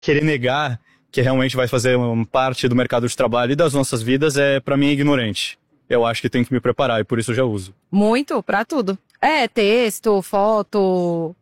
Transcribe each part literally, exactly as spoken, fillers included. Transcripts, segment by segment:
querer negar que realmente vai fazer uma parte do mercado de trabalho e das nossas vidas é, pra mim, ignorante. Eu acho que tenho que me preparar e por isso eu já uso. Muito, pra tudo. É, texto, foto,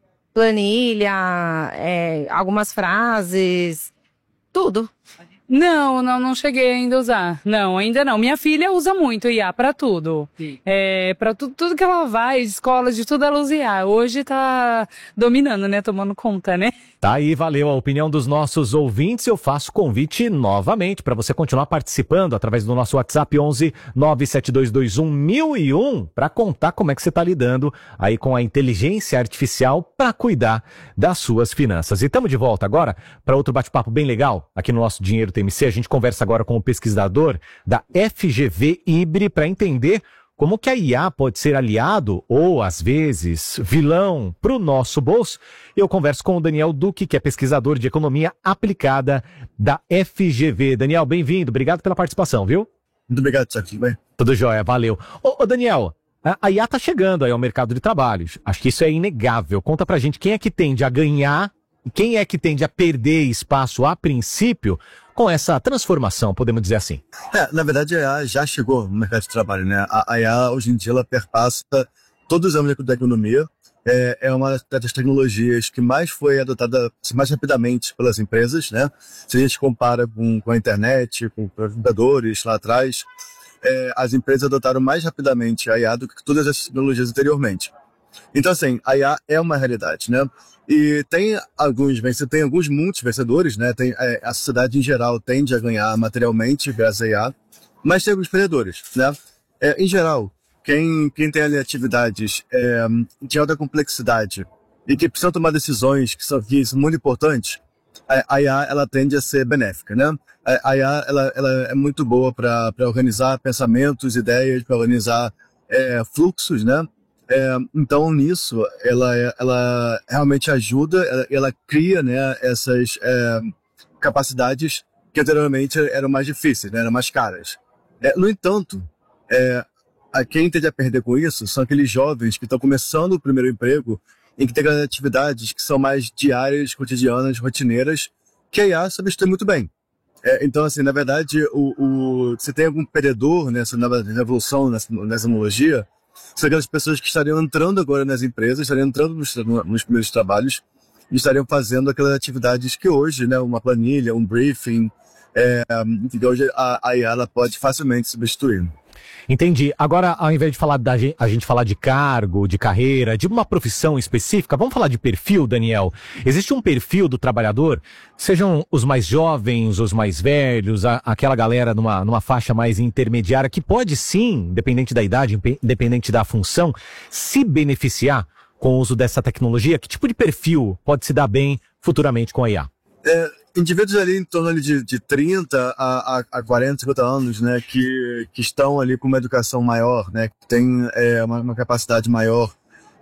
planilha, é, algumas frases, tudo. Não, não, não cheguei ainda a usar. Não, ainda não. Minha filha usa muito I A pra tudo. Sim. É, pra tudo, tudo que ela vai, de escola, de tudo ela usa I A. Hoje tá dominando, né? Tomando conta, né? Tá aí, valeu a opinião dos nossos ouvintes. Eu faço convite novamente para você continuar participando através do nosso WhatsApp onze nove sete dois dois um mil e um para contar como é que você está lidando aí com a inteligência artificial para cuidar das suas finanças. E estamos de volta agora para outro bate-papo bem legal aqui no nosso Dinheiro T M C. A gente conversa agora com o pesquisador da F G V I B R I para entender como que a I A pode ser aliado ou, às vezes, vilão para o nosso bolso. Eu converso com o Daniel Duque, que é pesquisador de economia aplicada da F G V. Daniel, bem-vindo. Obrigado pela participação, viu? Muito obrigado, Tiago. Tudo bem? Tudo jóia, valeu. Ô, ô Daniel, a, a I A está chegando aí ao mercado de trabalho. Acho que isso é inegável. Conta pra gente quem é que tende a ganhar e quem é que tende a perder espaço a princípio com essa transformação, podemos dizer assim. É, na verdade, a I A já chegou no mercado de trabalho, né? A, a I A, hoje em dia, ela perpassa todos os âmbitos da economia. É, é uma das tecnologias que mais foi adotada mais rapidamente pelas empresas, né? Se a gente compara com, com a internet, com os computadores lá atrás, é, as empresas adotaram mais rapidamente a I A do que todas as tecnologias anteriormente. Então, assim, a I A é uma realidade, né? E tem alguns vencedores, tem alguns muitos vencedores, né? Tem, é, a sociedade em geral tende a ganhar materialmente graças à I A, mas tem alguns perdedores, né? É, em geral, quem, quem tem ali atividades é, de alta complexidade e que precisam tomar decisões que são, que são muito importantes, a, a I A ela tende a ser benéfica, né? A, a I A ela, ela é muito boa para organizar pensamentos, ideias, para organizar é, fluxos, né? É, então, nisso, ela, ela realmente ajuda, ela, ela cria, né, essas é, capacidades que anteriormente eram mais difíceis, né, eram mais caras. É, no entanto, é, a quem tende a perder com isso são aqueles jovens que estão começando o primeiro emprego em que tem atividades que são mais diárias, cotidianas, rotineiras, que a I A substitui muito bem. É, então, assim, na verdade, o, o, você tem algum perdedor nessa nova revolução, nessa, nessa tecnologia, são aquelas pessoas que estariam entrando agora nas empresas, estariam entrando nos, nos primeiros trabalhos e estariam fazendo aquelas atividades que hoje, né, uma planilha, um briefing, é, que hoje a, a I A ela pode facilmente substituir. Entendi. Agora, ao invés de falar da gente, a gente falar de cargo, de carreira, de uma profissão específica, vamos falar de perfil, Daniel? Existe um perfil do trabalhador, sejam os mais jovens, os mais velhos, a, aquela galera numa, numa faixa mais intermediária, que pode sim, independente da idade, independente da função, se beneficiar com o uso dessa tecnologia? Que tipo de perfil pode se dar bem futuramente com a I A? É, indivíduos ali em torno ali de, de trinta a, a quarenta, cinquenta anos, né, que, que estão ali com uma educação maior, né, que tem é, uma, uma capacidade maior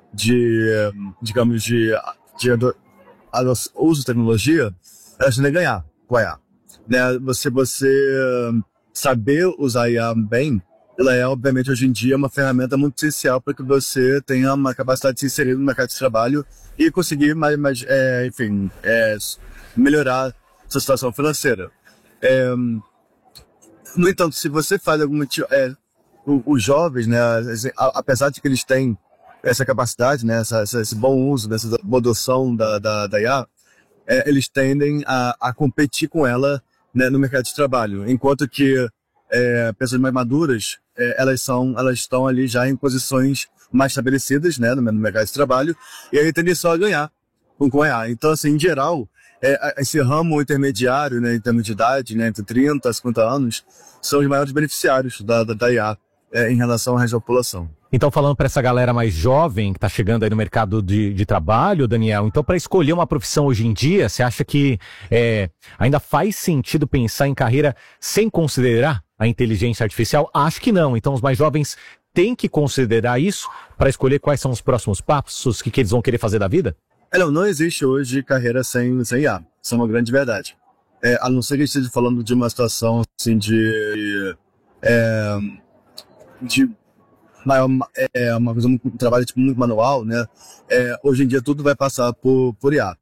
de, digamos, de, de, de uso de tecnologia, elas tendem a ganhar com a I A. Né, você, você saber usar a I A bem, ela é, obviamente, hoje em dia uma ferramenta muito essencial para que você tenha uma capacidade de se inserir no mercado de trabalho e conseguir, mais, mais é, enfim, é, melhorar sua situação financeira. É, no entanto, se você faz algum é, os jovens, né, apesar de que eles têm essa capacidade, né, essa, esse bom uso, essa boa adoção da, da, da I A, é, eles tendem a, a competir com ela, né, no mercado de trabalho, enquanto que é, pessoas mais maduras, é, elas são, elas estão ali já em posições mais estabelecidas, né, no, no mercado de trabalho, e aí tendem só a ganhar com, com a I A. Então, assim, em geral, é, esse ramo intermediário, né, em termos de idade, né, entre trinta a cinquenta anos, são os maiores beneficiários da, da, da I A é, em relação ao resto da população. Então, falando para essa galera mais jovem que está chegando aí no mercado de, de trabalho, Daniel, então para escolher uma profissão hoje em dia, você acha que é, ainda faz sentido pensar em carreira sem considerar a inteligência artificial? Acho que não. Então, os mais jovens têm que considerar isso para escolher quais são os próximos passos, o que, que eles vão querer fazer da vida? Não, não existe hoje carreira sem, sem I A. Isso é uma grande verdade. É, a não ser que a gente esteja falando de uma situação assim de... É, de maior, é, uma coisa, um trabalho tipo, muito manual, né? É, hoje em dia tudo vai passar por, por I A.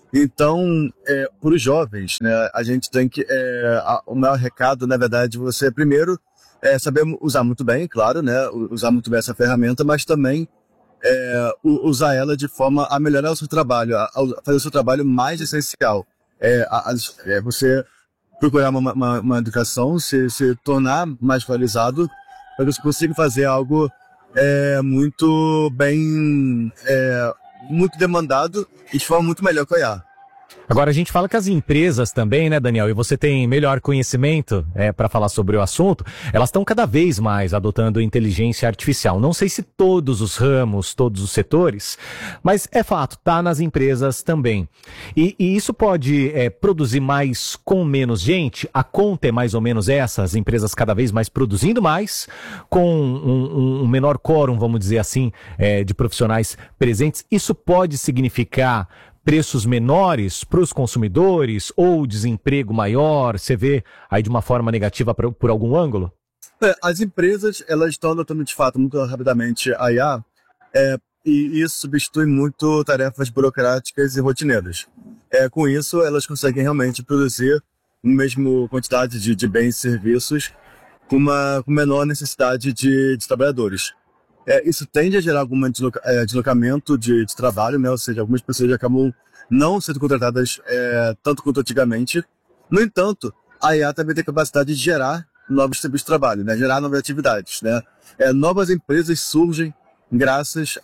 Então, é, para os jovens, né, a gente tem que, é, a, o maior recado, na verdade, você primeiro é saber usar muito bem, claro, né, usar muito bem essa ferramenta, mas também é, usar ela de forma a melhorar o seu trabalho, a, a fazer o seu trabalho mais essencial. É, a, a, é você procurar uma, uma, uma educação, se, se tornar mais qualificado, para que você consiga fazer algo é, muito bem, é, muito demandado e de forma muito melhor que a I A. Agora, a gente fala que as empresas também, né, Daniel, e você tem melhor conhecimento é, para falar sobre o assunto, elas estão cada vez mais adotando inteligência artificial. Não sei se todos os ramos, todos os setores, mas é fato, tá nas empresas também. E, e isso pode é, produzir mais com menos gente? A conta é mais ou menos essa, as empresas cada vez mais produzindo mais, com um, um menor quórum, vamos dizer assim, é, de profissionais presentes. Isso pode significar preços menores para os consumidores ou desemprego maior? Você vê aí de uma forma negativa por, por algum ângulo? É, as empresas, elas estão adotando de fato muito rapidamente a I A é, e isso substitui muito tarefas burocráticas e rotineiras. É, com isso, elas conseguem realmente produzir a mesma quantidade de, de bens e serviços com uma com menor necessidade de, de trabalhadores. É, isso tende a gerar algum desloca, é, deslocamento de, de trabalho, né? Ou seja, algumas pessoas acabam não sendo contratadas é, tanto quanto antigamente. No entanto, a I A também tem capacidade de gerar novos tipos de trabalho, né? Gerar novas atividades, né? É, novas empresas surgem graças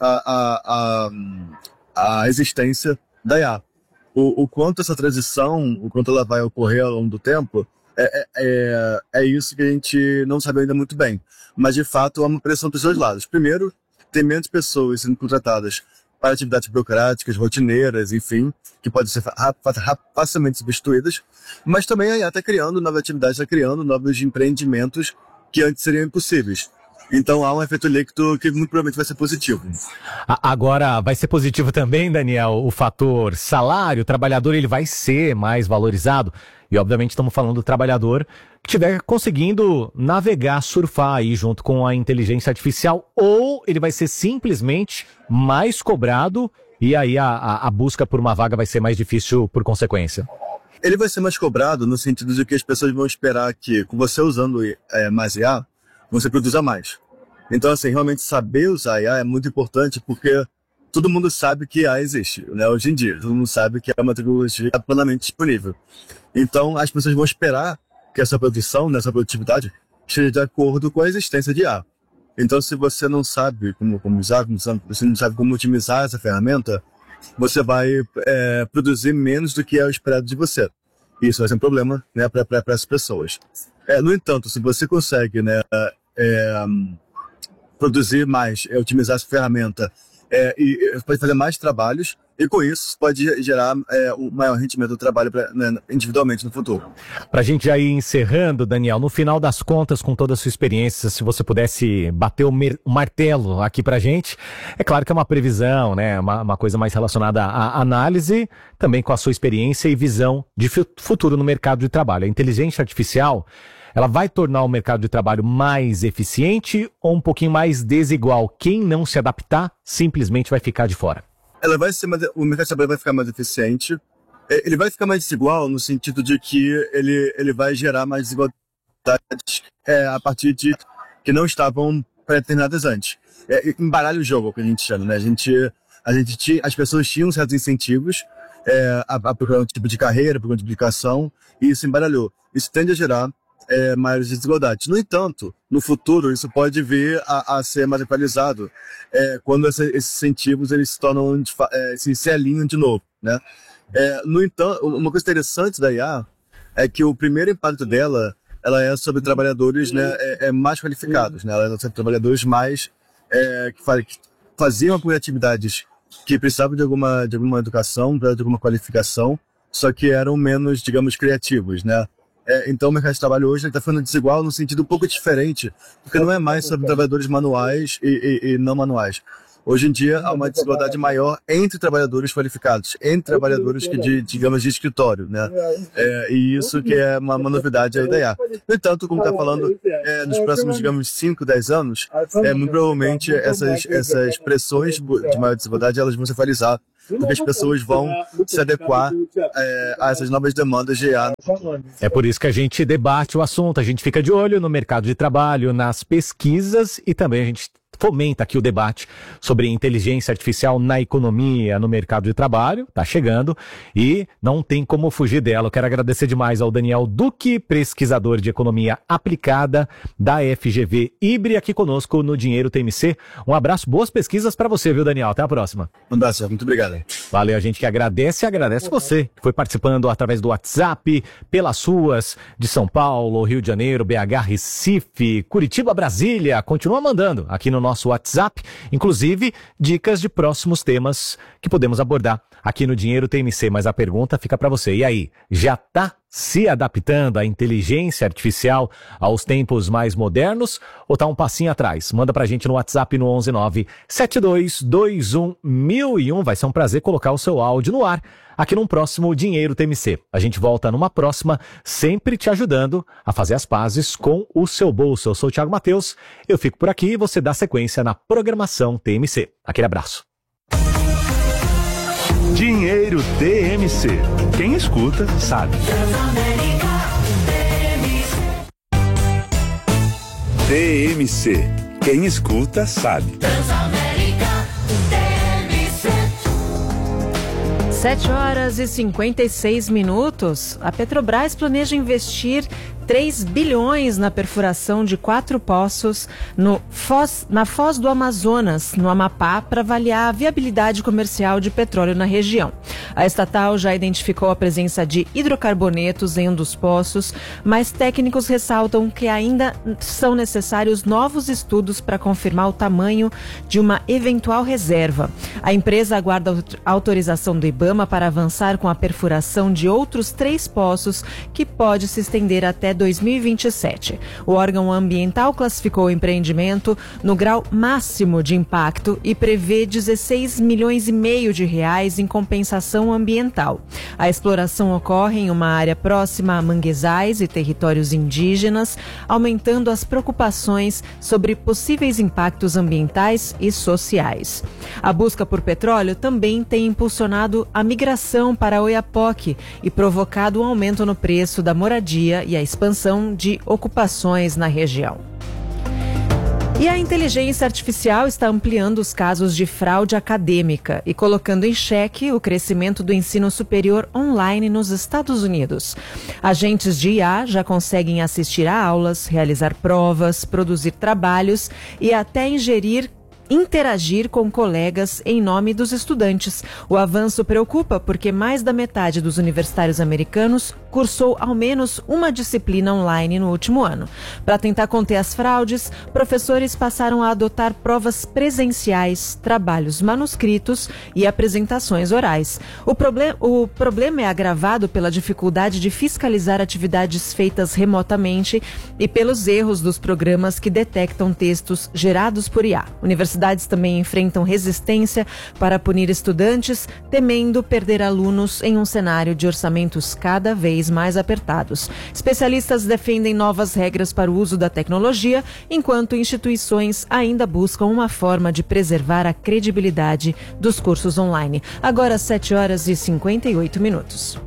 à a, a, a existência da I A. O, o quanto essa transição, o quanto ela vai ocorrer ao longo do tempo, é, é, é isso que a gente não sabe ainda muito bem. Mas, de fato, há uma pressão dos dois lados. Primeiro, tem menos pessoas sendo contratadas para atividades burocráticas, rotineiras, enfim, que podem ser facilmente substituídas. Mas também a I A está criando novas atividades, está criando novos empreendimentos que antes seriam impossíveis. Então há um efeito líquido que muito provavelmente vai ser positivo. Agora, vai ser positivo também, Daniel, o fator salário. O trabalhador ele vai ser mais valorizado. E obviamente estamos falando do trabalhador que estiver conseguindo navegar, surfar aí junto com a inteligência artificial, ou ele vai ser simplesmente mais cobrado e aí a, a, a busca por uma vaga vai ser mais difícil por consequência. Ele vai ser mais cobrado no sentido de que as pessoas vão esperar que, com você usando é, mais I A, você produza mais. Então, assim, realmente saber usar I A é muito importante porque todo mundo sabe que I A existe, né? Hoje em dia, todo mundo sabe que é uma tecnologia plenamente disponível. Então, as pessoas vão esperar que essa produção, nessa produtividade, esteja de acordo com a existência de I A. Então, se você não sabe como, como usar, você não sabe como otimizar essa ferramenta, você vai é, produzir menos do que é o esperado de você. Isso vai ser um problema, né, para essas pessoas. É, no entanto, se você consegue, né, é, produzir mais, é, otimizar essa ferramenta é, e pode fazer mais trabalhos, e com isso pode gerar é, um maior rendimento do trabalho pra, né, individualmente no futuro. Para a gente já ir encerrando, Daniel, no final das contas, com toda a sua experiência, se você pudesse bater o, mer- o martelo aqui para a gente, é claro que é uma previsão, né, uma, uma coisa mais relacionada à análise, também com a sua experiência e visão de futuro no mercado de trabalho. A inteligência artificial, ela vai tornar o mercado de trabalho mais eficiente ou um pouquinho mais desigual? Quem não se adaptar simplesmente vai ficar de fora. Ela vai ser mais, o mercado de trabalho vai ficar mais eficiente. Ele vai ficar mais desigual no sentido de que ele, ele vai gerar mais desigualdades é, a partir de que não estavam pré-determinadas antes. É, embaralha o jogo, é o que a gente chama, né? A gente, a gente tinha, as pessoas tinham certos incentivos é, a, a procurar um tipo de carreira, procurar uma duplicação, e isso embaralhou. Isso tende a gerar É, maiores desigualdades. No entanto, no futuro, isso pode vir a, a ser mais equalizado é, quando essa, esses incentivos eles se tornam, é, se, se alinham de novo, né? É, no entanto, uma coisa interessante da I A é que o primeiro impacto dela, ela é sobre trabalhadores, né, é, é mais qualificados, né? Ela é sobre trabalhadores mais é, que, faz, que faziam atividades que precisavam de alguma, de alguma educação, de alguma qualificação, só que eram menos, digamos, criativos, né? É, então o mercado de trabalho hoje está ficando desigual no sentido um pouco diferente, porque não é mais sobre trabalhadores manuais e, e, e não manuais. Hoje em dia, há uma desigualdade maior entre trabalhadores qualificados, entre trabalhadores que de, digamos, de escritório, né? É, e isso que é uma, uma novidade aí da I A. No entanto, como está falando, é, nos próximos, digamos, cinco, dez anos, é, muito provavelmente essas, essas pressões de maior desigualdade, elas vão se equalizar, porque as pessoas vão se adequar é, a essas novas demandas de I A. É por isso que a gente debate o assunto, a gente fica de olho no mercado de trabalho, nas pesquisas e também a gente fomenta aqui o debate sobre inteligência artificial na economia, no mercado de trabalho, tá chegando e não tem como fugir dela. Eu quero agradecer demais ao Daniel Duque, pesquisador de economia aplicada da F G V Ibre, aqui conosco no Dinheiro T M C. Um abraço, boas pesquisas para você, viu, Daniel? Até a próxima. Um abraço, muito obrigado. Valeu, a gente que agradece e agradece você, que foi participando através do WhatsApp, pelas ruas de São Paulo, Rio de Janeiro, B H, Recife, Curitiba, Brasília. Continua mandando aqui no nosso WhatsApp, inclusive dicas de próximos temas que podemos abordar aqui no Dinheiro T M C. Mas a pergunta fica para você. E aí, já tá se adaptando à inteligência artificial aos tempos mais modernos ou tá um passinho atrás? Manda pra gente no WhatsApp no onze nove sete dois dois um mil e um. Vai ser um prazer colocar o seu áudio no ar aqui num próximo Dinheiro T M C. A gente volta numa próxima, sempre te ajudando a fazer as pazes com o seu bolso. Eu sou o Thiago Matheus, eu fico por aqui e você dá sequência na programação T M C. Aquele abraço. Dinheiro T M C. Quem escuta, sabe. T M C. Quem escuta, sabe. sete horas e cinquenta e seis minutos. A Petrobras planeja investir três bilhões na perfuração de quatro poços no Foz, na Foz do Amazonas, no Amapá, para avaliar a viabilidade comercial de petróleo na região. A estatal já identificou a presença de hidrocarbonetos em um dos poços, mas técnicos ressaltam que ainda são necessários novos estudos para confirmar o tamanho de uma eventual reserva. A empresa aguarda a autorização do IBAMA para avançar com a perfuração de outros três poços, que pode se estender até dois mil e vinte e sete. O órgão ambiental classificou o empreendimento no grau máximo de impacto e prevê dezesseis milhões e meio de reais em compensação ambiental. A exploração ocorre em uma área próxima a manguezais e territórios indígenas, aumentando as preocupações sobre possíveis impactos ambientais e sociais. A busca por petróleo também tem impulsionado a migração para Oiapoque e provocado um aumento no preço da moradia e a expansão de ocupações na região. E a inteligência artificial está ampliando os casos de fraude acadêmica e colocando em xeque o crescimento do ensino superior online nos Estados Unidos. Agentes de I A já conseguem assistir a aulas, realizar provas, produzir trabalhos e até ingerir interagir com colegas em nome dos estudantes. O avanço preocupa porque mais da metade dos universitários americanos cursou ao menos uma disciplina online no último ano. Para tentar conter as fraudes, professores passaram a adotar provas presenciais, trabalhos manuscritos e apresentações orais. O, problem- o problema é agravado pela dificuldade de fiscalizar atividades feitas remotamente e pelos erros dos programas que detectam textos gerados por I A. Universidades também enfrentam resistência para punir estudantes, temendo perder alunos em um cenário de orçamentos cada vez mais apertados. Especialistas defendem novas regras para o uso da tecnologia, enquanto instituições ainda buscam uma forma de preservar a credibilidade dos cursos online. Agora, sete horas e cinquenta e oito minutos.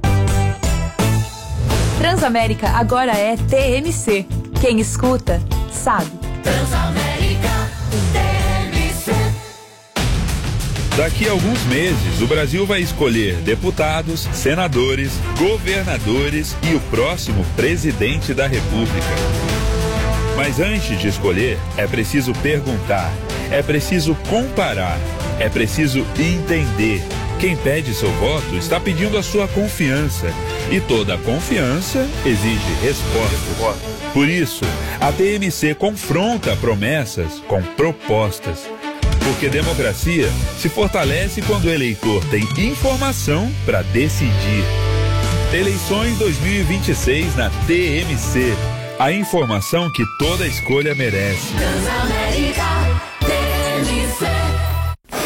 Transamérica agora é T M C. Quem escuta, sabe. Transamérica T M C. Daqui a alguns meses, o Brasil vai escolher deputados, senadores, governadores e o próximo presidente da República. Mas antes de escolher, é preciso perguntar, é preciso comparar, é preciso entender. Quem pede seu voto está pedindo a sua confiança. E toda confiança exige resposta. Por isso, a T M C confronta promessas com propostas. Porque democracia se fortalece quando o eleitor tem informação para decidir. Eleições dois mil e vinte e seis na T M C. A informação que toda escolha merece. Transamérica T M C.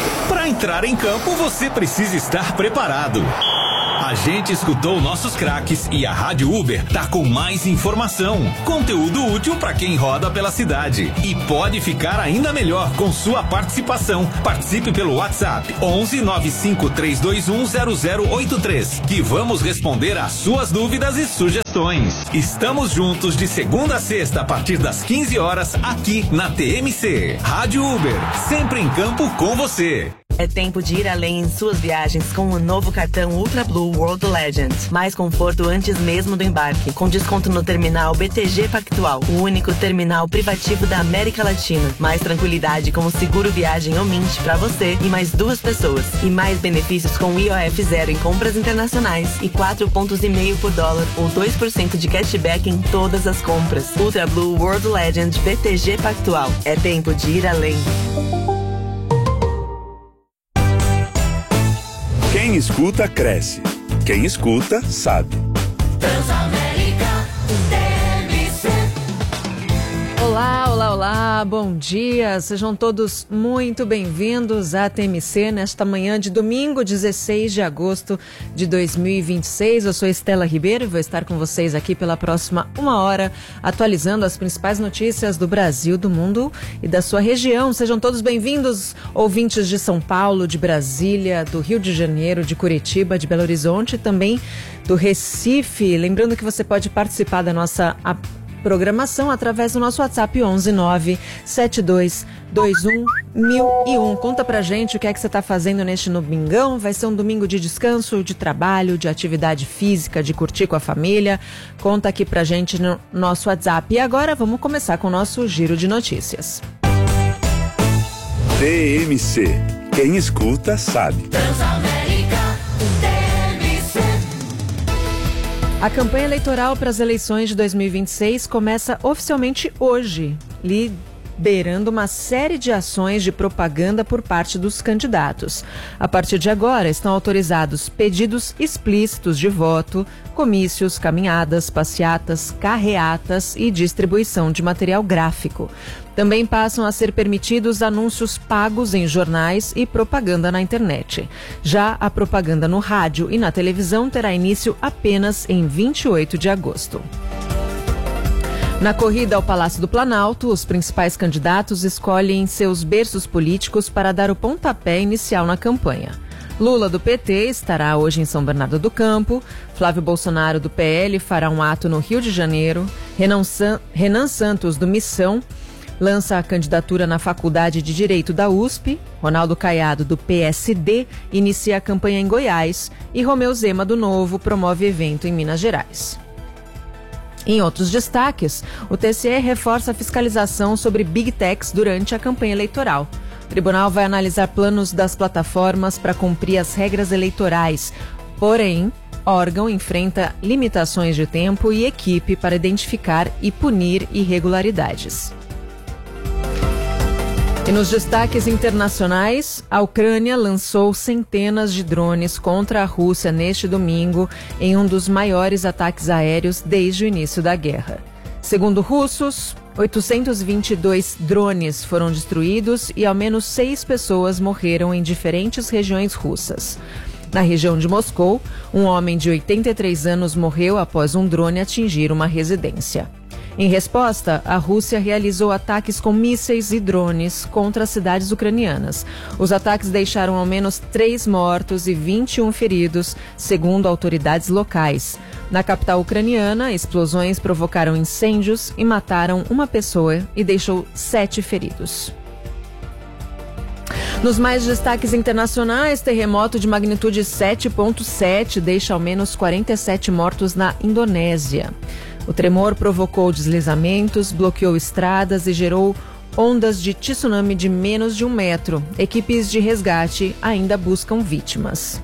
entrar em campo, você precisa estar preparado. A gente escutou nossos craques e a Rádio Uber tá com mais informação, conteúdo útil para quem roda pela cidade. E pode ficar ainda melhor com sua participação. Participe pelo WhatsApp onze nove cinco três dois um zero zero oito três, que vamos responder às suas dúvidas e sugestões. Estamos juntos de segunda a sexta a partir das quinze horas aqui na T M C. Rádio Uber, sempre em campo com você. É tempo de ir além em suas viagens com o novo cartão Ultra Blue World Legend. Mais conforto antes mesmo do embarque, com desconto no terminal B T G Pactual, o único terminal privativo da América Latina. Mais tranquilidade com o seguro viagem ou Mint para você e mais duas pessoas. E mais benefícios com I O F zero em compras internacionais e quatro pontos e meio por dólar ou dois por cento de cashback em todas as compras. Ultra Blue World Legend B T G Pactual. É tempo de ir além. Quem escuta, cresce. Quem escuta, sabe. Transamérica T M C. Olá, olá, olá, bom dia. Sejam todos muito bem-vindos à T M C nesta manhã de domingo, dezesseis de agosto de dois mil e vinte e seis. Eu sou Estela Ribeiro e vou estar com vocês aqui pela próxima uma hora, atualizando as principais notícias do Brasil, do mundo e da sua região. Sejam todos bem-vindos, ouvintes de São Paulo, de Brasília, do Rio de Janeiro, de Curitiba, de Belo Horizonte e também do Recife. Lembrando que você pode participar da nossa programação através do nosso WhatsApp onze nove sete dois dois um mil e um. Conta pra gente o que é que você tá fazendo neste domingão. Vai ser um domingo de descanso, de trabalho, de atividade física, de curtir com a família. Conta aqui pra gente no nosso WhatsApp. E agora vamos começar com o nosso giro de notícias. T M C. Quem escuta, sabe. A campanha eleitoral para as eleições de dois mil e vinte e seis começa oficialmente hoje, liberando uma série de ações de propaganda por parte dos candidatos. A partir de agora, estão autorizados pedidos explícitos de voto, comícios, caminhadas, passeatas, carreatas e distribuição de material gráfico. Também passam a ser permitidos anúncios pagos em jornais e propaganda na internet. Já a propaganda no rádio e na televisão terá início apenas em vinte e oito de agosto. Na corrida ao Palácio do Planalto, os principais candidatos escolhem seus berços políticos para dar o pontapé inicial na campanha. Lula, do P T, estará hoje em São Bernardo do Campo. Flávio Bolsonaro, do P L, fará um ato no Rio de Janeiro. Renan, San... Renan Santos, do Missão, lança a candidatura na Faculdade de Direito da U S P. Ronaldo Caiado, do P S D, inicia a campanha em Goiás. E Romeu Zema, do Novo, promove evento em Minas Gerais. Em outros destaques, o T C E reforça a fiscalização sobre Big Techs durante a campanha eleitoral. O tribunal vai analisar planos das plataformas para cumprir as regras eleitorais. Porém, o órgão enfrenta limitações de tempo e equipe para identificar e punir irregularidades. E nos destaques internacionais, a Ucrânia lançou centenas de drones contra a Rússia neste domingo em um dos maiores ataques aéreos desde o início da guerra. Segundo russos, oitocentos e vinte e dois drones foram destruídos e ao menos seis pessoas morreram em diferentes regiões russas. Na região de Moscou, um homem de oitenta e três anos morreu após um drone atingir uma residência. Em resposta, a Rússia realizou ataques com mísseis e drones contra as cidades ucranianas. Os ataques deixaram ao menos três mortos e vinte e um feridos, segundo autoridades locais. Na capital ucraniana, explosões provocaram incêndios e mataram uma pessoa e deixou sete feridos. Nos mais destaques internacionais, terremoto de magnitude sete ponto sete deixa ao menos quarenta e sete mortos na Indonésia. O tremor provocou deslizamentos, bloqueou estradas e gerou ondas de tsunami de menos de um metro. Equipes de resgate ainda buscam vítimas.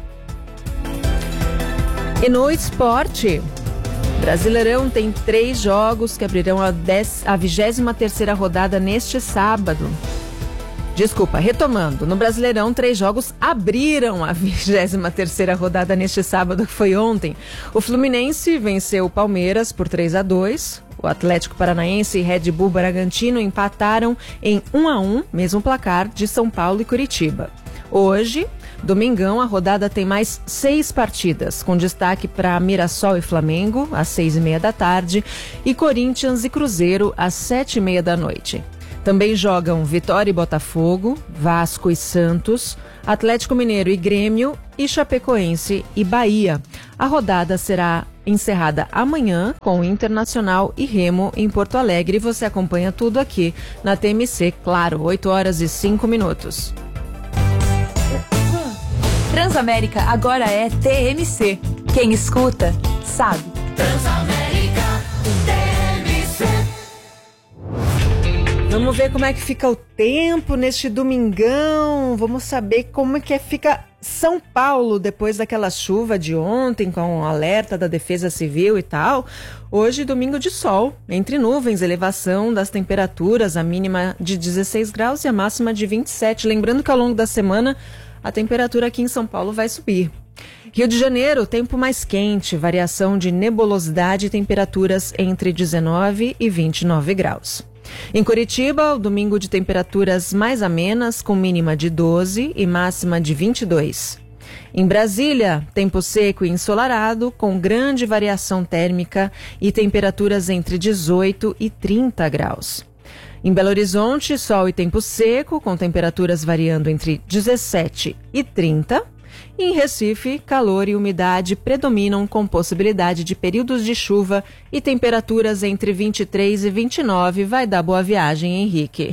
E no esporte, Brasileirão tem três jogos que abrirão a, dez, a vigésima terceira rodada neste sábado. Desculpa, retomando, no Brasileirão, três jogos abriram a vigésima terceira rodada neste sábado, que foi ontem. O Fluminense venceu o Palmeiras por três a dois. O Atlético Paranaense e Red Bull Bragantino empataram em um a um, mesmo placar de São Paulo e Curitiba. Hoje, domingão, a rodada tem mais seis partidas, com destaque para Mirassol e Flamengo, às seis e meia da tarde, e Corinthians e Cruzeiro, às sete e meia da noite. Também jogam Vitória e Botafogo, Vasco e Santos, Atlético Mineiro e Grêmio e Chapecoense e Bahia. A rodada será encerrada amanhã com o Internacional e Remo em Porto Alegre. E você acompanha tudo aqui na T M C, claro, oito horas e cinco minutos. Transamérica agora é T M C. Quem escuta, sabe. Transamérica T M C. Vamos ver como é que fica o tempo neste domingão. Vamos saber como é que fica São Paulo depois daquela chuva de ontem com o alerta da Defesa Civil e tal. Hoje, domingo de sol, entre nuvens, elevação das temperaturas, a mínima de dezesseis graus e a máxima de vinte e sete. Lembrando que ao longo da semana a temperatura aqui em São Paulo vai subir. Rio de Janeiro, tempo mais quente, variação de nebulosidade e temperaturas entre dezenove e vinte e nove graus. Em Curitiba, o domingo de temperaturas mais amenas, com mínima de doze e máxima de vinte e dois. Em Brasília, tempo seco e ensolarado, com grande variação térmica e temperaturas entre dezoito e trinta graus. Em Belo Horizonte, sol e tempo seco, com temperaturas variando entre dezessete e trinta. E em Recife, calor e umidade predominam com possibilidade de períodos de chuva e temperaturas entre vinte e três e vinte e nove. Vai dar boa viagem, Henrique.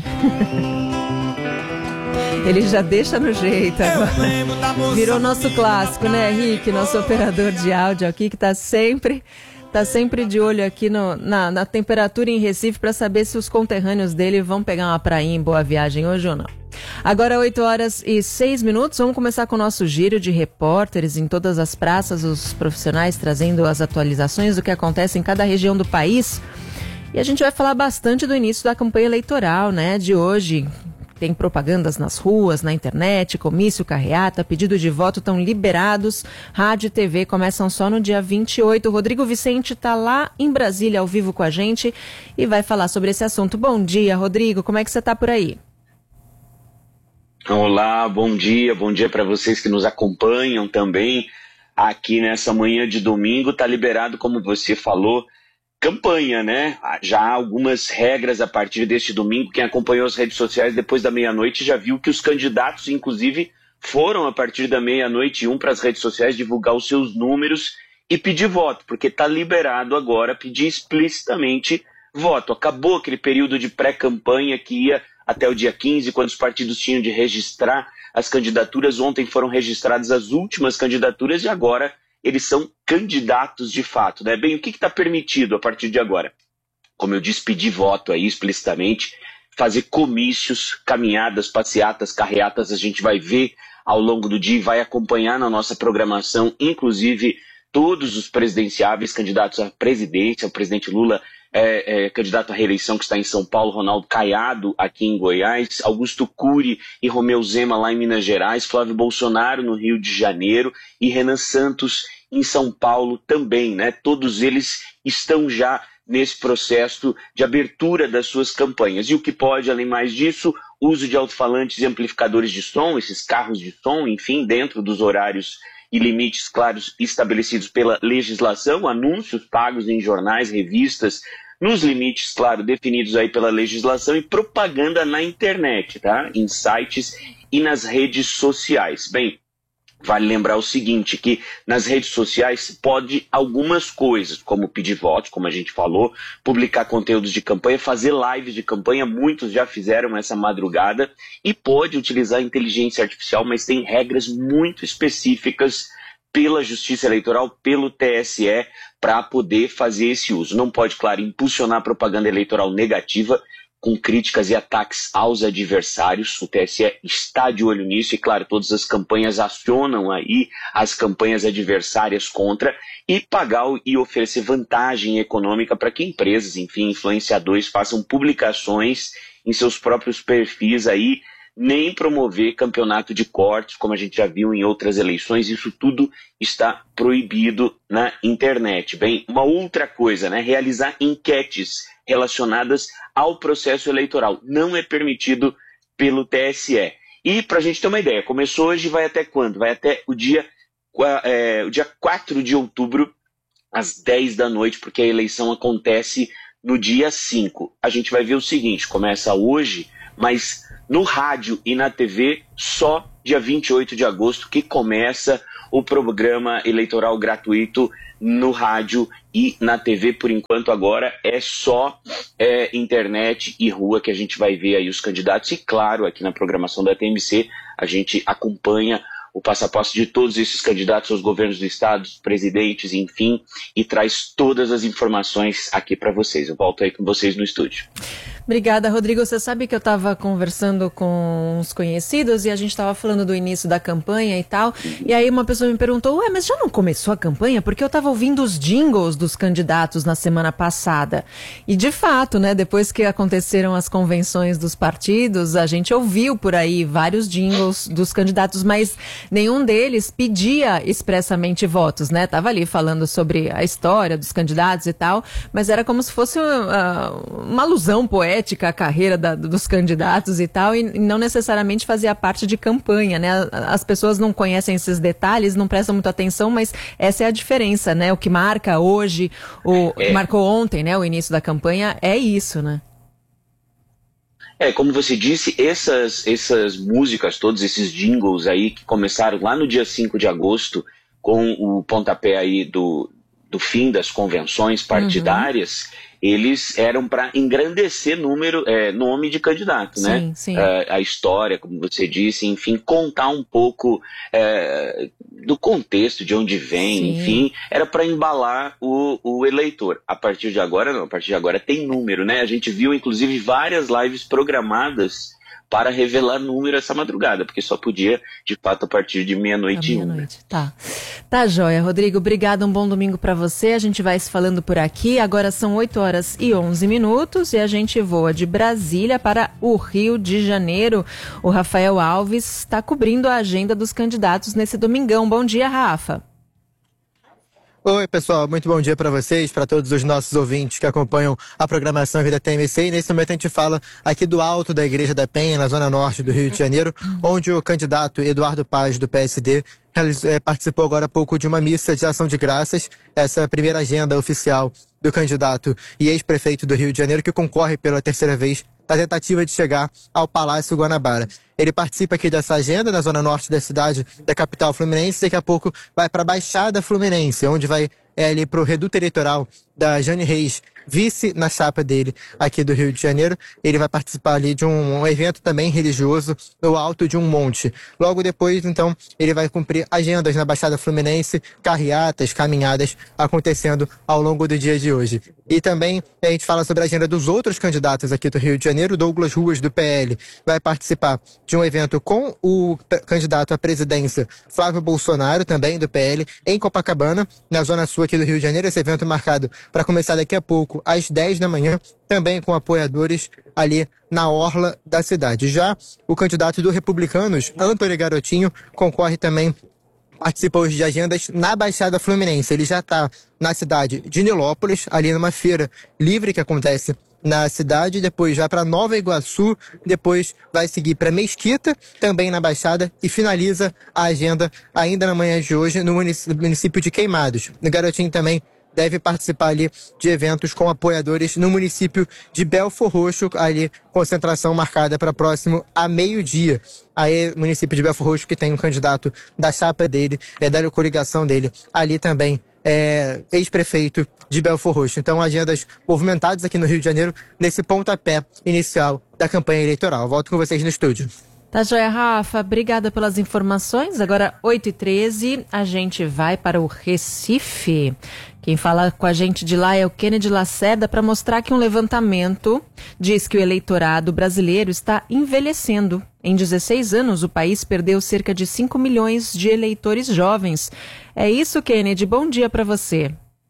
Ele já deixa no jeito agora. Virou nosso clássico, né, Henrique? Nosso operador de áudio aqui que está sempre... Tá sempre de olho aqui no, na, na temperatura em Recife para saber se os conterrâneos dele vão pegar uma prainha em Boa Viagem hoje ou não. Agora oito horas e seis minutos, vamos começar com o nosso giro de repórteres em todas as praças, os profissionais trazendo as atualizações do que acontece em cada região do país. E a gente vai falar bastante do início da campanha eleitoral, né, de hoje. Tem propagandas nas ruas, na internet, comício, carreata, pedido de voto estão liberados. Rádio e T V começam só no dia vinte e oito. O Rodrigo Vicente está lá em Brasília ao vivo com a gente e vai falar sobre esse assunto. Bom dia, Rodrigo. Como é que você está por aí? Olá, bom dia. Bom dia para vocês que nos acompanham também aqui nessa manhã de domingo. Está liberado, como você falou, campanha, né? Já há algumas regras a partir deste domingo. Quem acompanhou as redes sociais depois da meia-noite já viu que os candidatos, inclusive, foram a partir da meia-noite e um para as redes sociais divulgar os seus números e pedir voto, porque está liberado agora pedir explicitamente voto. Acabou aquele período de pré-campanha que ia até o dia quinze, quando os partidos tinham de registrar as candidaturas. Ontem foram registradas as últimas candidaturas e agora eles são candidatos de fato, né? Bem, o que está permitido a partir de agora? Como eu disse, pedir voto aí explicitamente, fazer comícios, caminhadas, passeatas, carreatas, a gente vai ver ao longo do dia e vai acompanhar na nossa programação, inclusive todos os presidenciáveis, candidatos à presidência, o presidente Lula é, é candidato à reeleição que está em São Paulo, Ronaldo Caiado aqui em Goiás, Augusto Cury e Romeu Zema lá em Minas Gerais, Flávio Bolsonaro no Rio de Janeiro e Renan Santos em São Paulo também, né? Todos eles estão já nesse processo de abertura das suas campanhas. E o que pode, além mais disso, uso de alto-falantes e amplificadores de som, esses carros de som, enfim, dentro dos horários e limites claros estabelecidos pela legislação, anúncios pagos em jornais, revistas, nos limites, claro, definidos aí pela legislação, e propaganda na internet, tá? Em sites e nas redes sociais. Bem, vale lembrar o seguinte, que nas redes sociais pode algumas coisas, como pedir votos, como a gente falou, publicar conteúdos de campanha, fazer lives de campanha, muitos já fizeram essa madrugada, e pode utilizar inteligência artificial, mas tem regras muito específicas pela Justiça Eleitoral, pelo T S E, para poder fazer esse uso. Não pode, claro, impulsionar propaganda eleitoral negativa, com críticas e ataques aos adversários. O T S E está de olho nisso e, claro, todas as campanhas acionam aí as campanhas adversárias contra, e pagar e oferecer vantagem econômica para que empresas, enfim, influenciadores façam publicações em seus próprios perfis aí, nem promover campeonato de cortes, como a gente já viu em outras eleições. Isso tudo está proibido na internet. Bem, uma outra coisa, né? Realizar enquetes relacionadas ao processo eleitoral. Não é permitido pelo T S E. E para a gente ter uma ideia, começou hoje, vai até quando? Vai até o dia, é, o dia quatro de outubro, às dez da noite, porque a eleição acontece no dia cinco. A gente vai ver o seguinte, começa hoje, mas no rádio e na T V só dia vinte e oito de agosto que começa o programa eleitoral gratuito no rádio e na T V. Por enquanto agora é só é, internet e rua que a gente vai ver aí os candidatos. E claro, aqui na programação da T M C a gente acompanha o passo a passo de todos esses candidatos aos governos do estado, os presidentes, enfim, e traz todas as informações aqui para vocês. Eu volto aí com vocês no estúdio. Obrigada, Rodrigo. Você sabe que eu estava conversando com uns conhecidos e a gente estava falando do início da campanha e tal. E aí uma pessoa me perguntou, ué, mas já não começou a campanha? Porque eu estava ouvindo os jingles dos candidatos na semana passada. E de fato, né, depois que aconteceram as convenções dos partidos, a gente ouviu por aí vários jingles dos candidatos, mas nenhum deles pedia expressamente votos, né? Tava ali falando sobre a história dos candidatos e tal, mas era como se fosse uh, uma alusão poética a carreira da, dos candidatos e tal, e não necessariamente fazia parte de campanha, né? As pessoas não conhecem esses detalhes, não prestam muita atenção, mas essa é a diferença, né? O que marca hoje, o é. marcou ontem, né? O início da campanha é isso, né? É, como você disse, essas, essas músicas, todos esses jingles aí que começaram lá no dia cinco de agosto com o pontapé aí do, do fim das convenções partidárias, uhum. eles eram para engrandecer número, é, nome de candidato, sim, né? Sim. É, a história, como você disse, enfim, contar um pouco é, do contexto, de onde vem, sim. enfim, era para embalar o, o eleitor. A partir de agora, não, a partir de agora tem número, né? A gente viu, inclusive, várias lives programadas para revelar número essa madrugada, porque só podia, de fato, a partir de meia-noite e uma. Tá. Tá, joia. Rodrigo, obrigado, um bom domingo para você. A gente vai se falando por aqui. Agora são oito horas e onze minutos e a gente voa de Brasília para o Rio de Janeiro. O Rafael Alves está cobrindo a agenda dos candidatos nesse domingão. Bom dia, Rafa. Oi, pessoal, muito bom dia para vocês, para todos os nossos ouvintes que acompanham a programação aqui da T M C. E nesse momento a gente fala aqui do alto da Igreja da Penha, na zona norte do Rio de Janeiro, onde o candidato Eduardo Paz, do P S D, participou agora há pouco de uma missa de ação de graças. Essa é a primeira agenda oficial do candidato e ex-prefeito do Rio de Janeiro, que concorre pela terceira vez na tentativa de chegar ao Palácio Guanabara. Ele participa aqui dessa agenda na zona norte da cidade, da capital fluminense. Daqui a pouco vai para a Baixada Fluminense, onde vai é, ali para o reduto eleitoral da Jane Reis, vice na chapa dele aqui do Rio de Janeiro. Ele vai participar ali de um, um evento também religioso no alto de um monte. Logo depois, então, ele vai cumprir agendas na Baixada Fluminense, carreatas, caminhadas acontecendo ao longo do dia de hoje. E também a gente fala sobre a agenda dos outros candidatos aqui do Rio de Janeiro. Douglas Ruas, do P L, vai participar de um evento com o candidato à presidência Flávio Bolsonaro, também do P L, em Copacabana, na zona sul aqui do Rio de Janeiro. Esse evento marcado para começar daqui a pouco, às dez da manhã, também com apoiadores ali na orla da cidade. Já o candidato do Republicanos, Antônio Garotinho, concorre também, participa hoje de agendas na Baixada Fluminense. Ele já está na cidade de Nilópolis, ali numa feira livre que acontece na cidade, depois vai para Nova Iguaçu, depois vai seguir para Mesquita, também na Baixada, e finaliza a agenda ainda na manhã de hoje no município de Queimados. O Garotinho também deve participar ali de eventos com apoiadores no município de Belfor Roxo, ali concentração marcada para próximo a meio-dia. Aí, município de Belfor Roxo, que tem um candidato da chapa dele, é, da coligação dele, ali também é ex-prefeito de Belfor Roxo. Então, agendas movimentadas aqui no Rio de Janeiro, nesse pontapé inicial da campanha eleitoral. Volto com vocês no estúdio. Tá joia, Rafa. Obrigada pelas informações. Agora, oito e treze, a gente vai para o Recife. Quem fala com a gente de lá é o Kennedy Lacerda, para mostrar que um levantamento diz que o eleitorado brasileiro está envelhecendo. Em dezesseis anos, o país perdeu cerca de cinco milhões de eleitores jovens. É isso, Kennedy. Bom dia para você.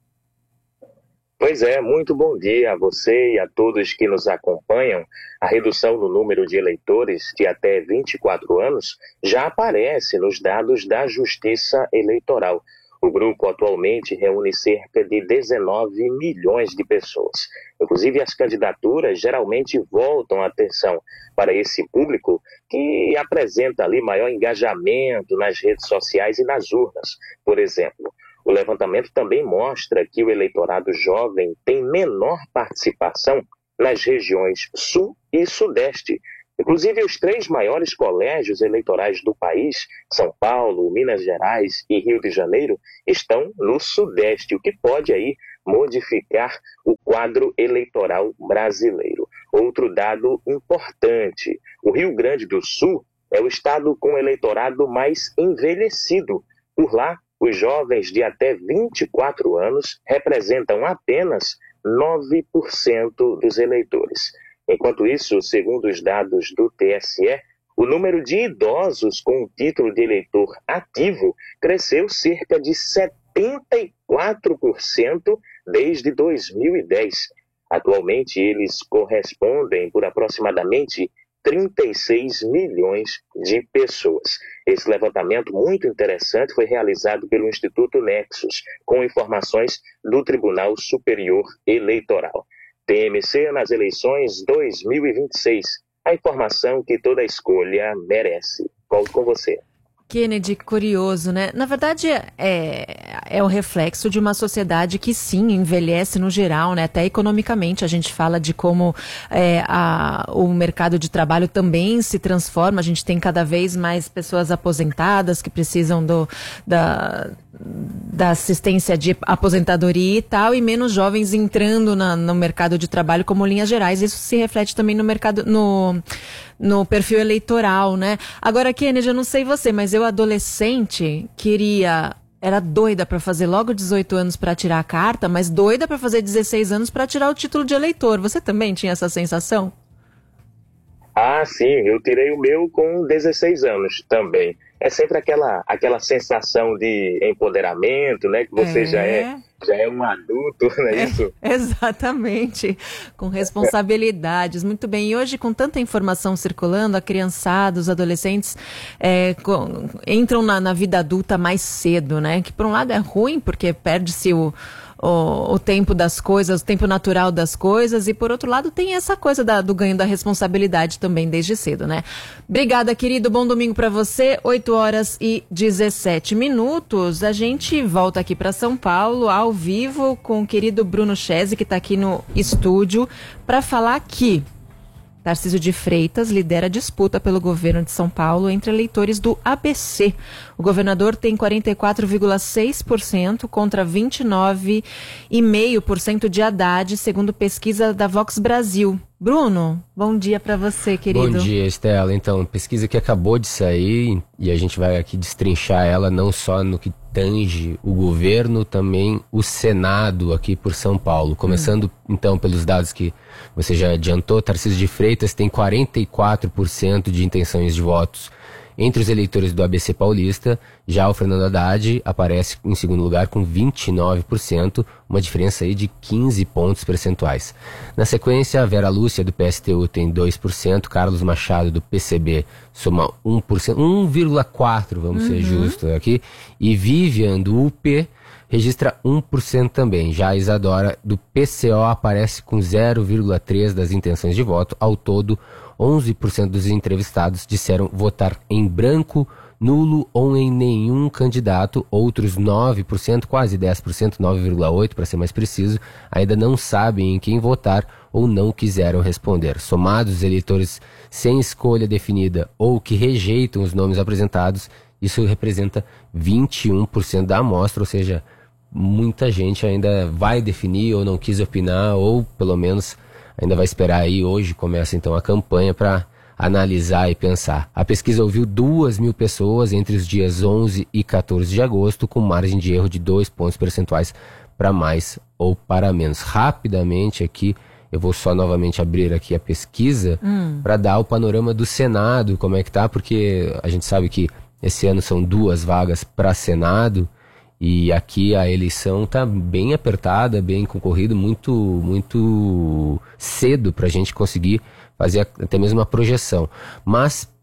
Pois é, muito bom dia a você e a todos que nos acompanham. A redução no número de eleitores de até vinte e quatro anos já aparece nos dados da Justiça Eleitoral. O grupo atualmente reúne cerca de dezenove milhões de pessoas. Inclusive, as candidaturas geralmente voltam a atenção para esse público que apresenta ali maior engajamento nas redes sociais e nas urnas, por exemplo. O levantamento também mostra que o eleitorado jovem tem menor participação nas regiões Sul e Sudeste. Inclusive, os três maiores colégios eleitorais do país, São Paulo, Minas Gerais e Rio de Janeiro, estão no Sudeste, o que pode aí modificar o quadro eleitoral brasileiro. Outro dado importante, o Rio Grande do Sul é o estado com o eleitorado mais envelhecido. Por lá, os jovens de até vinte e quatro anos representam apenas nove por cento dos eleitores. Enquanto isso, segundo os dados do T S E, o número de idosos com o título de eleitor ativo cresceu cerca de setenta e quatro por cento desde dois mil e dez. Atualmente, eles correspondem por aproximadamente trinta e seis milhões de pessoas. Esse levantamento muito interessante foi realizado pelo Instituto Nexus, com informações do Tribunal Superior Eleitoral. T M C nas eleições dois mil e vinte e seis. A informação que toda escolha merece. Volto com você. Kennedy, curioso, né? Na verdade, é, é o reflexo de uma sociedade que, sim, envelhece no geral, né? Até economicamente, a gente fala de como é, a, o mercado de trabalho também se transforma. A gente tem cada vez mais pessoas aposentadas que precisam do, da, da assistência de aposentadoria e tal, e menos jovens entrando na, no mercado de trabalho como linhas gerais. Isso se reflete também no mercado, no, no perfil eleitoral, né? Agora, Kennedy, eu não sei você, mas eu, adolescente, queria... Era doida para fazer logo dezoito anos para tirar a carta, mas doida para fazer dezesseis anos para tirar o título de eleitor. Você também tinha essa sensação? Ah, sim, eu tirei o meu com dezesseis anos também. É sempre aquela, aquela sensação de empoderamento, né? Que você é. já é já é um adulto, não é, é isso? Exatamente, com responsabilidades. Muito bem, e hoje com tanta informação circulando, a criançada, os adolescentes é, com, entram na, na vida adulta mais cedo, né? Que por um lado é ruim, porque perde-se o... O, o tempo das coisas, o tempo natural das coisas, e por outro lado tem essa coisa da, do ganho da responsabilidade também desde cedo, né? Obrigada, querido, bom domingo para você, oito horas e dezessete minutos, a gente volta aqui para São Paulo, ao vivo, com o querido Bruno Chese, que está aqui no estúdio, para falar que Tarcísio de Freitas lidera a disputa pelo governo de São Paulo entre eleitores do A B C. O governador tem quarenta e quatro vírgula seis por cento contra vinte e nove vírgula cinco por cento de Haddad, segundo pesquisa da Vox Brasil. Bruno, bom dia para você, querido. Bom dia, Estela. Então, pesquisa que acabou de sair e a gente vai aqui destrinchar ela não só no que tange o governo, também o Senado aqui por São Paulo. Começando, hum. então, pelos dados que você já adiantou, Tarcísio de Freitas tem quarenta e quatro por cento de intenções de votos entre os eleitores do A B C paulista. Já o Fernando Haddad aparece em segundo lugar com vinte e nove por cento, uma diferença aí de quinze pontos percentuais. Na sequência, a Vera Lúcia do P S T U tem dois por cento, Carlos Machado do P C B soma um por cento, um vírgula quatro por cento, vamos uhum. ser justos aqui, e Vivian do U P registra um por cento também. Já a Isadora do P C O aparece com zero vírgula três por cento das intenções de voto. Ao todo, onze por cento dos entrevistados disseram votar em branco, nulo ou em nenhum candidato. Outros nove por cento, quase dez por cento, nove vírgula oito por cento para ser mais preciso, ainda não sabem em quem votar ou não quiseram responder. Somados os eleitores sem escolha definida ou que rejeitam os nomes apresentados, isso representa vinte e um por cento da amostra, ou seja, muita gente ainda vai definir ou não quis opinar, ou pelo menos ainda vai esperar aí. Hoje começa então a campanha para analisar e pensar. A pesquisa ouviu duas mil pessoas entre os dias onze e quatorze de agosto, com margem de erro de dois pontos percentuais para mais ou para menos. Rapidamente aqui, eu vou só novamente abrir aqui a pesquisa hum. para dar o panorama do Senado, como é que tá, porque a gente sabe que esse ano são duas vagas para Senado, e aqui a eleição está bem apertada, bem concorrida, muito, muito cedo para a gente conseguir fazer até mesmo uma projeção. Mas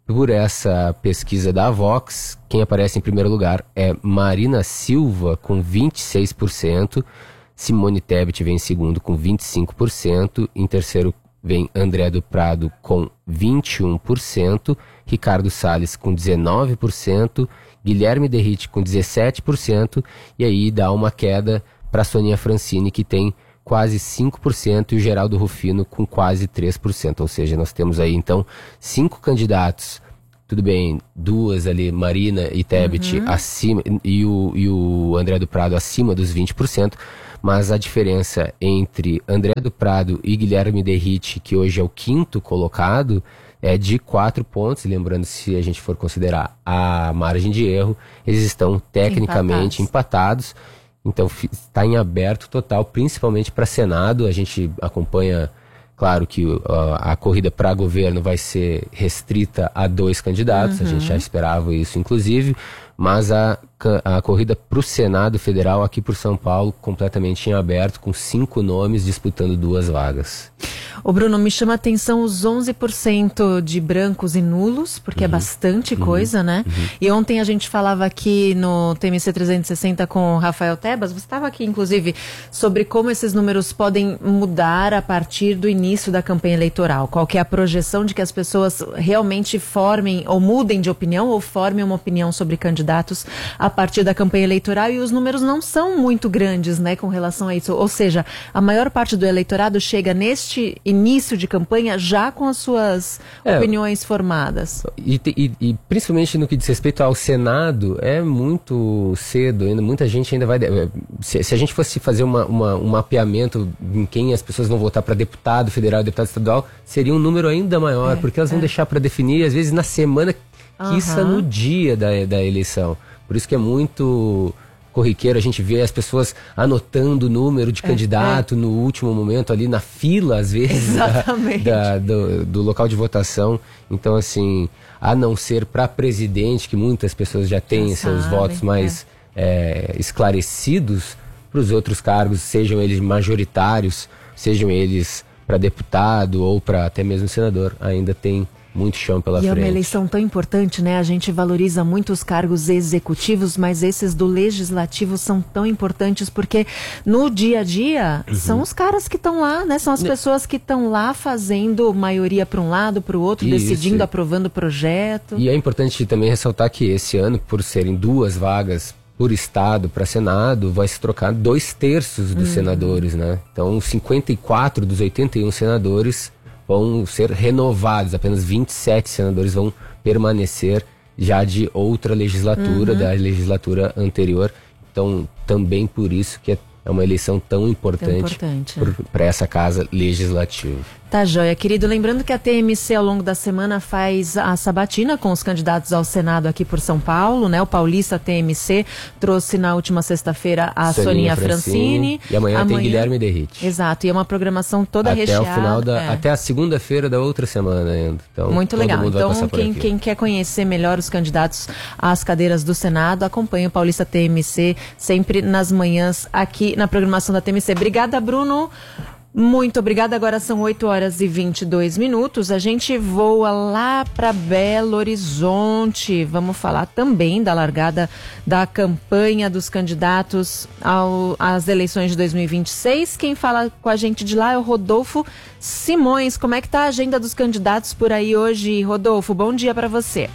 por essa pesquisa da Vox, quem aparece em primeiro lugar é Marina Silva, com vinte e seis por cento. Simone Tebet vem em segundo, com vinte e cinco por cento. Em terceiro vem André do Prado, com vinte e um por cento. Ricardo Salles, com dezenove por cento. Guilherme Derrite, com dezessete por cento. E aí dá uma queda para Soninha Francini, que tem quase cinco por cento, e o Geraldo Rufino com quase três por cento. Ou seja, nós temos aí, então, cinco candidatos, tudo bem, duas ali, Marina e Tebet, uhum. acima, e o, e o André do Prado acima dos vinte por cento, mas a diferença entre André do Prado e Guilherme Derrite, que hoje é o quinto colocado, é de quatro pontos. Lembrando, se a gente for considerar a margem de erro, eles estão tecnicamente empatados. empatados. Então está em aberto total, principalmente para Senado. A gente acompanha, claro que uh, a corrida para governo vai ser restrita a dois candidatos, uhum. a gente já esperava isso inclusive, mas a, a corrida para o Senado Federal aqui por São Paulo completamente em aberto, com cinco nomes disputando duas vagas. Ô Bruno, me chama a atenção os onze por cento de brancos e nulos, porque uhum. é bastante coisa, uhum. né? Uhum. E ontem a gente falava aqui no T M C trezentos e sessenta com o Rafael Tebas, você estava aqui inclusive, sobre como esses números podem mudar a partir do início da campanha eleitoral. Qual que é a projeção de que as pessoas realmente formem ou mudem de opinião ou formem uma opinião sobre candidatos a partir da campanha eleitoral, e os números não são muito grandes, né, com relação a isso. Ou seja, a maior parte do eleitorado chega neste início de campanha já com as suas é, opiniões formadas. E, e, e principalmente no que diz respeito ao Senado, é muito cedo ainda, muita gente ainda vai... Se, se a gente fosse fazer uma, uma, um mapeamento em quem as pessoas vão votar para deputado federal e deputado estadual, seria um número ainda maior, é, porque elas vão é. deixar para definir, às vezes, na semana, quiçá uhum. no dia da, da eleição. Por isso que é muito corriqueiro a gente vê as pessoas anotando o número de é, candidato é. no último momento, ali na fila, às vezes, da, da, do, do local de votação. Então, assim, a não ser para presidente, que muitas pessoas já têm já seus sabem, votos mais é. É, esclarecidos, para os outros cargos, sejam eles majoritários, sejam eles para deputado ou para até mesmo senador, ainda tem muito chão pela frente. E é uma eleição tão importante, né? A gente valoriza muito os cargos executivos, mas esses do legislativo são tão importantes porque no dia a dia uhum. são os caras que estão lá, né? São as pessoas que estão lá fazendo maioria para um lado, para o outro, Isso. decidindo, aprovando o projeto. E é importante também ressaltar que esse ano, por serem duas vagas por estado para Senado, vai se trocar dois terços dos uhum. senadores, né? Então, cinquenta e quatro dos oitenta e um senadores vão ser renovados, apenas vinte e sete senadores vão permanecer já de outra legislatura, uhum. da legislatura anterior. Então, também por isso que é uma eleição tão importante, importante para essa casa legislativa. Tá joia, querido. Lembrando que a T M C ao longo da semana faz a sabatina com os candidatos ao Senado aqui por São Paulo, né? O Paulista T M C trouxe na última sexta-feira a Soninha, Soninha Francini. E amanhã, amanhã tem Guilherme Derrite. Exato, e é uma programação toda até recheada. O final da, é. Até a segunda-feira da outra semana ainda. Então, muito legal. Então, quem, quem quer conhecer melhor os candidatos às cadeiras do Senado, acompanha o Paulista T M C sempre nas manhãs aqui na programação da T M C. Obrigada, Bruno. Muito obrigada. Agora são oito horas e vinte e dois minutos. A gente voa lá para Belo Horizonte. Vamos falar também da largada da campanha dos candidatos ao, às eleições de dois mil e vinte e seis. Quem fala com a gente de lá é o Rodolfo Simões. Como é que tá a agenda dos candidatos por aí hoje, Rodolfo? Bom dia para você.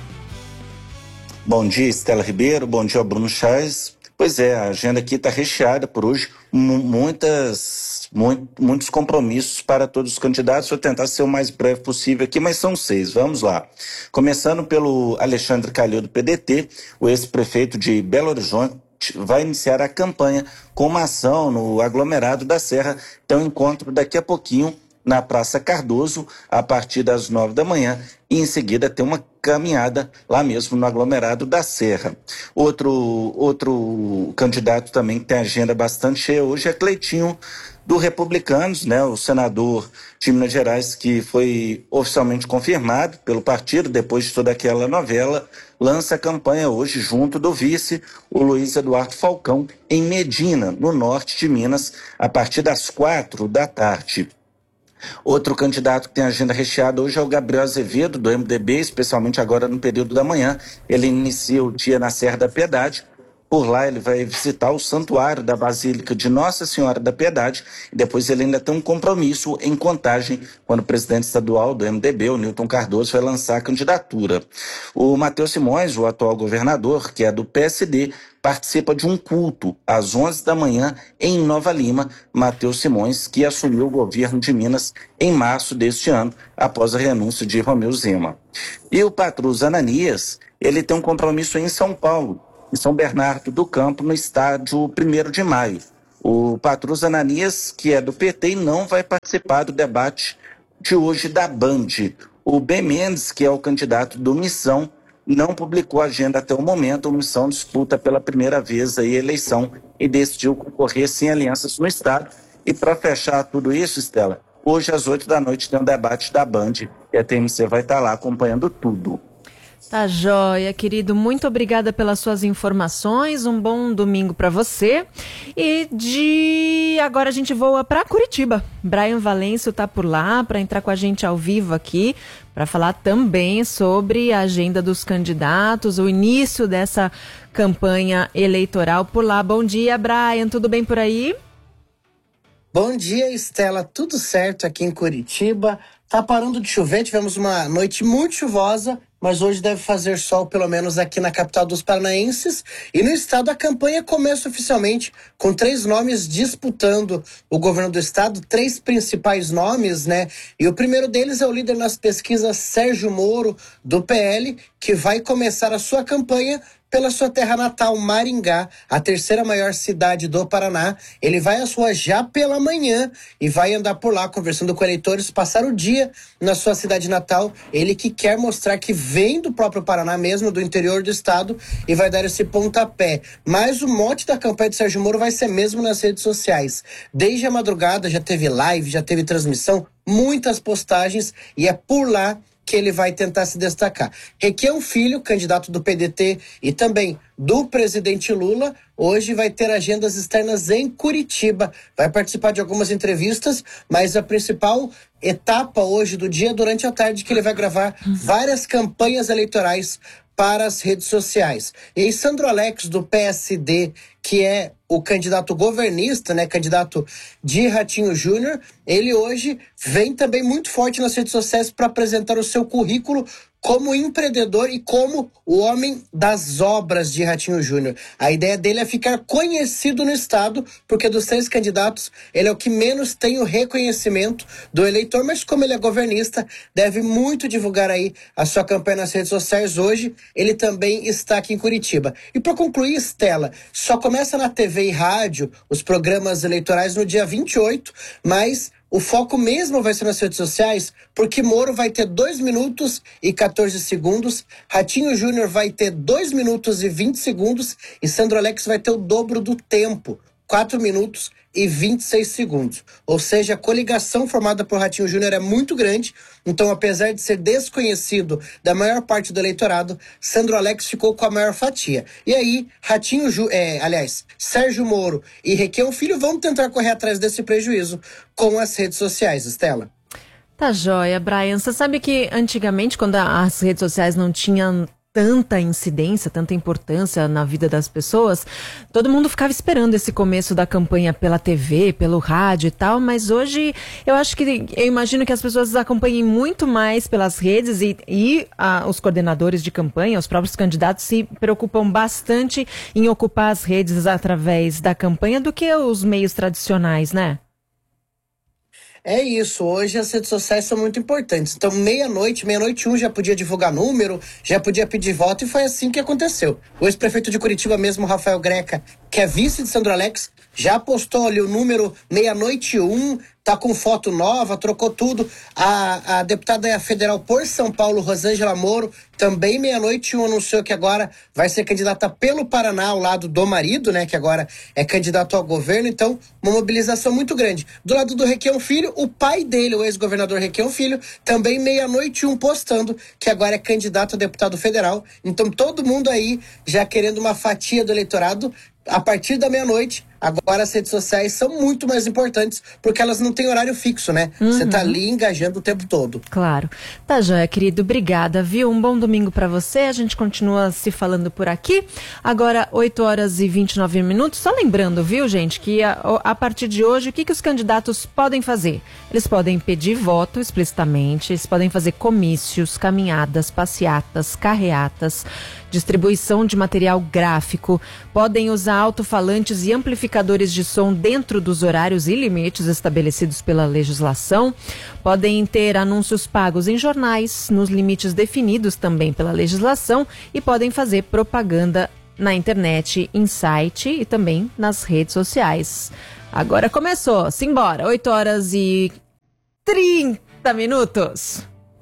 Bom dia, Estela Ribeiro. Bom dia, Bruno Chaves. Pois é, a agenda aqui está recheada por hoje. M- muitas... Muito, muitos compromissos para todos os candidatos. Vou tentar ser o mais breve possível aqui, mas são seis. Vamos lá. Começando pelo Alexandre Calil, do P D T, o ex-prefeito de Belo Horizonte vai iniciar a campanha com uma ação no aglomerado da Serra. Tem um encontro daqui a pouquinho na Praça Cardoso, a partir das nove da manhã, e em seguida tem uma caminhada lá mesmo no aglomerado da Serra. Outro, outro candidato também que tem agenda bastante cheia hoje é Cleitinho, do Republicanos, né, o senador de Minas Gerais, que foi oficialmente confirmado pelo partido depois de toda aquela novela, lança a campanha hoje junto do vice, o Luiz Eduardo Falcão, em Medina, no norte de Minas, a partir das quatro da tarde. Outro candidato que tem agenda recheada hoje é o Gabriel Azevedo, do M D B, especialmente agora no período da manhã. Ele inicia o dia na Serra da Piedade. Por lá ele vai visitar o santuário da Basílica de Nossa Senhora da Piedade e depois ele ainda tem um compromisso em Contagem, quando o presidente estadual do M D B, o Newton Cardoso, vai lançar a candidatura. O Matheus Simões, o atual governador, que é do P S D, participa de um culto às onze da manhã em Nova Lima. Matheus Simões, que assumiu o governo de Minas em março deste ano, após a renúncia de Romeu Zema. E o Patrus Ananias, ele tem um compromisso em São Paulo, em São Bernardo do Campo, no estádio primeiro de maio. O Patrus Ananias, que é do P T, não vai participar do debate de hoje da Band. O Ben Mendes, que é o candidato do Missão, não publicou a agenda até o momento. O Missão disputa pela primeira vez a eleição e decidiu concorrer sem alianças no estado. E para fechar tudo isso, Estela, hoje às oito da noite tem um debate da Band e a T M C vai estar lá acompanhando tudo. Tá joia, querido. Muito obrigada pelas suas informações. Um bom domingo para você. E de agora a gente voa para Curitiba. Brian Valêncio tá por lá para entrar com a gente ao vivo aqui, para falar também sobre a agenda dos candidatos, o início dessa campanha eleitoral por lá. Bom dia, Brian. Tudo bem por aí? Bom dia, Estela. Tudo certo aqui em Curitiba. Tá parando de chover, tivemos uma noite muito chuvosa, mas hoje deve fazer sol, pelo menos aqui na capital dos paranaenses. E no estado a campanha começa oficialmente com três nomes disputando o governo do estado, três principais nomes, né? E o primeiro deles é o líder nas pesquisas, Sérgio Moro, do P L, que vai começar a sua campanha pela sua terra natal, Maringá, a terceira maior cidade do Paraná. Ele vai às ruas já pela manhã e vai andar por lá conversando com eleitores, passar o dia na sua cidade natal. Ele que quer mostrar que vem do próprio Paraná mesmo, do interior do estado, e vai dar esse pontapé. Mas o mote da campanha de Sérgio Moro vai ser mesmo nas redes sociais. Desde a madrugada já teve live, já teve transmissão, muitas postagens, e é por lá que ele vai tentar se destacar. Requião Filho, candidato do P D T e também do presidente Lula, hoje vai ter agendas externas em Curitiba. Vai participar de algumas entrevistas, mas a principal etapa hoje do dia, durante a tarde, que ele vai gravar várias campanhas eleitorais para as redes sociais. E aí, Sandro Alex, do P S D, que é o candidato governista, né, candidato de Ratinho Júnior, ele hoje vem também muito forte nas redes sociais para apresentar o seu currículo como empreendedor e como o homem das obras de Ratinho Júnior. A ideia dele é ficar conhecido no estado, porque dos três candidatos, ele é o que menos tem o reconhecimento do eleitor, mas como ele é governista, deve muito divulgar aí a sua campanha nas redes sociais. Hoje, ele também está aqui em Curitiba. E para concluir, Estela, só começa na T V e rádio os programas eleitorais no dia vinte e oito, mas o foco mesmo vai ser nas redes sociais, porque Moro vai ter dois minutos e quatorze segundos, Ratinho Júnior vai ter dois minutos e vinte segundos e Sandro Alex vai ter o dobro do tempo, quatro minutos e vinte e seis segundos. Ou seja, a coligação formada por Ratinho Júnior é muito grande, então apesar de ser desconhecido da maior parte do eleitorado, Sandro Alex ficou com a maior fatia. E aí, Ratinho, Ju, é, aliás, Sérgio Moro e Requião Filho vão tentar correr atrás desse prejuízo com as redes sociais, Estela. Tá joia, Brian. Você sabe que antigamente, quando as redes sociais não tinham tanta incidência, tanta importância na vida das pessoas, todo mundo ficava esperando esse começo da campanha pela T V, pelo rádio e tal, mas hoje eu acho que, eu imagino que as pessoas acompanhem muito mais pelas redes e, e a, os coordenadores de campanha, os próprios candidatos se preocupam bastante em ocupar as redes através da campanha do que os meios tradicionais, né? É isso, hoje as redes sociais são muito importantes. Então, meia-noite, meia-noite um já podia divulgar número, já podia pedir voto, e foi assim que aconteceu. O ex-prefeito de Curitiba mesmo, Rafael Greca, que é vice de Sandro Alex, já postou ali o número meia-noite um, tá com foto nova, trocou tudo. A, a deputada federal por São Paulo, Rosângela Moro, também meia-noite um anunciou que agora vai ser candidata pelo Paraná, ao lado do marido, né, que agora é candidato ao governo. Então, uma mobilização muito grande. Do lado do Requião Filho, o pai dele, o ex-governador Requião Filho, também meia-noite um postando que agora é candidato a deputado federal. Então, todo mundo aí já querendo uma fatia do eleitorado. A partir da meia-noite, Agora as redes sociais são muito mais importantes porque elas não têm horário fixo, né? Você Uhum. tá ali engajando o tempo todo. Claro. Tá, joia, querido. Obrigada, viu? Um bom domingo pra você. A gente continua se falando por aqui. Agora, oito horas e vinte e nove minutos. Só lembrando, viu, gente, que a, a partir de hoje, o que, que os candidatos podem fazer? Eles podem pedir voto explicitamente, eles podem fazer comícios, caminhadas, passeatas, carreatas, distribuição de material gráfico, podem usar alto-falantes e amplificadores de som dentro dos horários e limites estabelecidos pela legislação, podem ter anúncios pagos em jornais, nos limites definidos também pela legislação, e podem fazer propaganda na internet, em site e também nas redes sociais. Agora começou, simbora, oito horas e trinta minutos.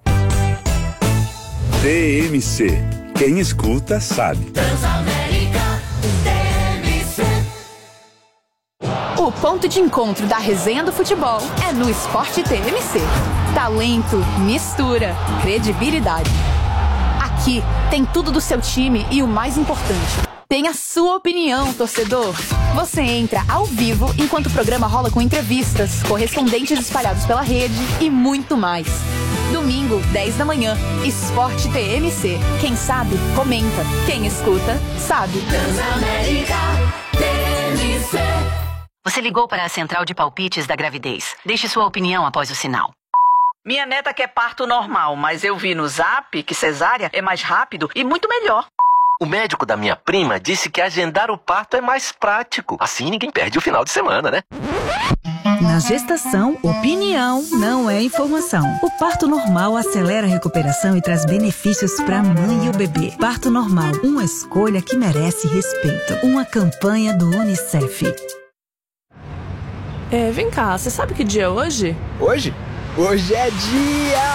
T M C. Quem escuta sabe. O ponto de encontro da resenha do futebol é no Esporte T M C. Talento, mistura, credibilidade. Aqui tem tudo do seu time e o mais importante, tem a sua opinião, torcedor. Você entra ao vivo enquanto o programa rola com entrevistas, correspondentes espalhados pela rede e muito mais. Domingo, dez da manhã, Esporte T M C. Quem sabe, comenta. Quem escuta, sabe. Transamérica T M C. Você ligou para a central de palpites da gravidez. Deixe sua opinião após o sinal. Minha neta quer parto normal, mas eu vi no Zap que cesárea é mais rápido e muito melhor. O médico da minha prima disse que agendar o parto é mais prático. Assim ninguém perde o final de semana, né? Na gestação, opinião não é informação. O parto normal acelera a recuperação e traz benefícios para a mãe e o bebê. Parto normal, uma escolha que merece respeito. Uma campanha do Unicef. É, vem cá, você sabe que dia é hoje? Hoje? Hoje é dia